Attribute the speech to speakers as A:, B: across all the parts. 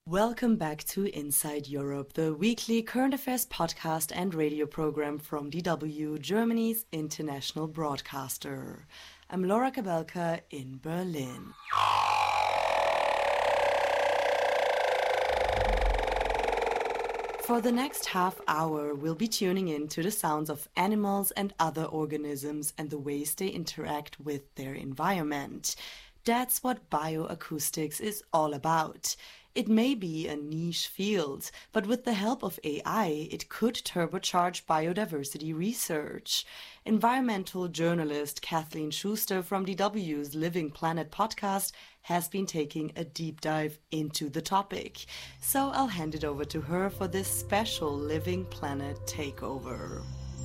A: Welcome back to Inside Europe, the weekly current affairs podcast and radio program from DW, Germany's international broadcaster. I'm Laura Kabelka in Berlin. For the next half hour, we'll be tuning in to the sounds of animals and other organisms and the ways they interact with their environment. That's what bioacoustics is all about. It may be a niche field, but with the help of AI, it could turbocharge biodiversity research. Environmental journalist Kathleen Schuster from DW's Living Planet podcast has been taking a deep dive into the topic. So I'll hand it over to her for this special Living Planet takeover.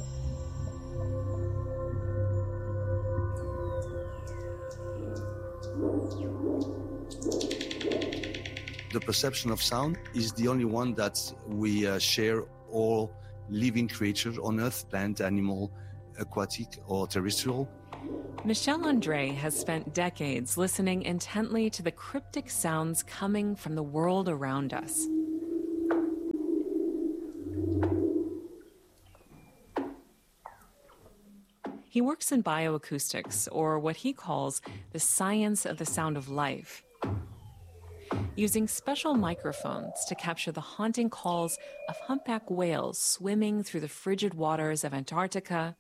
B: The perception of sound is the only one that we share all living creatures on Earth, plant, animal, aquatic or terrestrial.
C: Michel André has spent decades listening intently to the cryptic sounds coming from the world around us. He works in bioacoustics, or what he calls the science of the sound of life, using special microphones to capture the haunting calls of humpback whales swimming through the frigid waters of Antarctica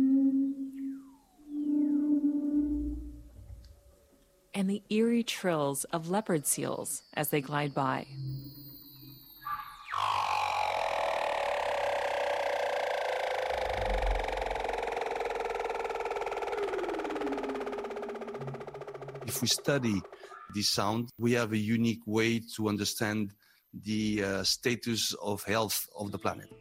C: and the eerie trills of leopard seals as they glide by.
B: If we study this sound, we have a unique way to understand the status of health of the planet.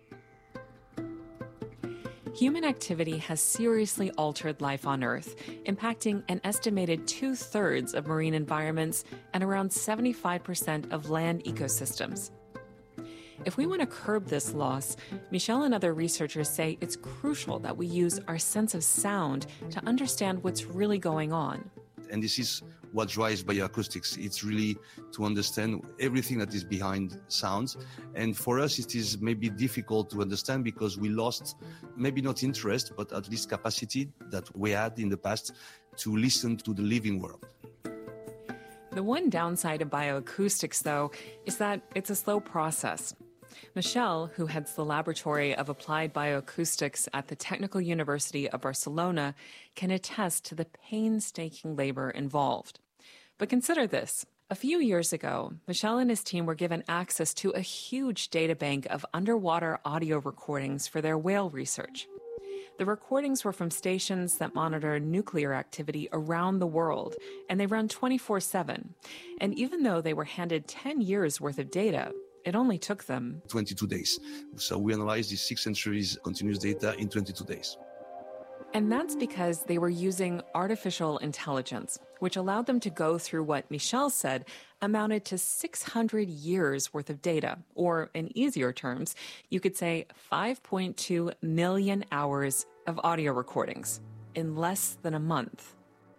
C: Human activity has seriously altered life on Earth, impacting an estimated 2/3 of marine environments and around 75% of land ecosystems. If we want to curb this loss, Michel and other researchers say it's crucial that we use our sense of sound to understand what's really going on.
B: And this is what drives bioacoustics. It's really to understand everything that is behind sounds. And for us, it is maybe difficult to understand because we lost, maybe not interest, but at least capacity that we had in the past to listen to the living world.
C: The one downside of bioacoustics, though, is that it's a slow process. Michel, who heads the Laboratory of Applied Bioacoustics at the Technical University of Barcelona, can attest to the painstaking labor involved. But consider this. A few years ago, Michel and his team were given access to a huge databank of underwater audio recordings for their whale research. The recordings were from stations that monitor nuclear activity around the world, and they run 24/7. And even though they were handed 10 years worth of data, it only took them
B: 22 days. So we analyzed these 6 centuries continuous data in 22 days.
C: And that's because they were using artificial intelligence, which allowed them to go through what Michel said amounted to 600 years worth of data, or in easier terms, you could say 5.2 million hours of audio recordings in less than a month.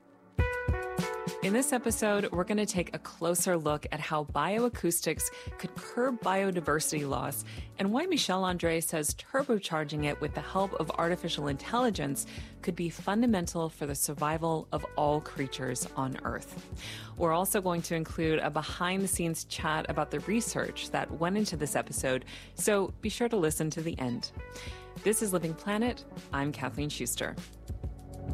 C: In this episode, we're going to take a closer look at how bioacoustics could curb biodiversity loss and why Michel André says turbocharging it with the help of artificial intelligence could be fundamental for the survival of all creatures on Earth. We're also going to include a behind-the-scenes chat about the research that went into this episode, so be sure to listen to the end. This is Living Planet. I'm Kathleen Schuster.